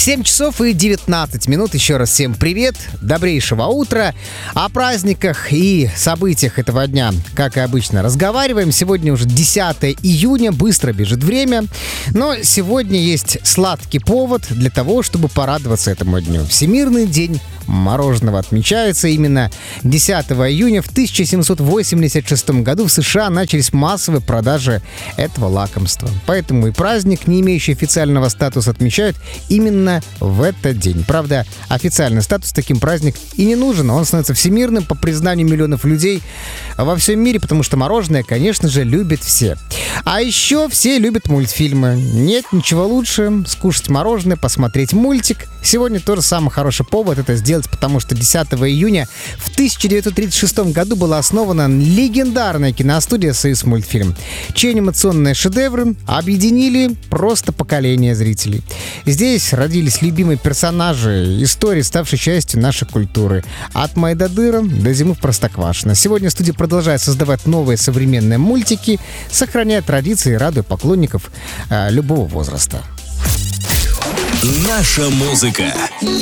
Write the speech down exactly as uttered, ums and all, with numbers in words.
семь часов и девятнадцать минут. Еще раз всем привет, добрейшего утра. О праздниках и событиях этого дня, как и обычно, разговариваем. Сегодня уже десятое июня, быстро бежит время. Но сегодня есть сладкий повод для того, чтобы порадоваться этому дню. Всемирный день мороженого отмечается именно десятого июня. В тысяча семьсот восемьдесят шестом году в США начались массовые продажи этого лакомства. Поэтому и праздник, не имеющий официального статуса, отмечают именно в этот день. Правда, официальный статус таким праздник и не нужен. Он становится всемирным по признанию миллионов людей во всем мире, потому что мороженое, конечно же, любят все. А еще все любят мультфильмы. Нет ничего лучше скушать мороженое, посмотреть мультик. Сегодня тоже самый хороший повод это сделать, потому что десятого июня в тысяча девятьсот тридцать шестом году была основана легендарная киностудия «Союзмультфильм», чьи анимационные шедевры объединили просто поколение зрителей. Здесь родились любимые персонажи, истории, ставшие частью нашей культуры. От Майдадыра до Зимы в Простоквашино. Сегодня студия продолжает создавать новые современные мультики, сохраняя традиции и радуя поклонников э, любого возраста. Наша музыка.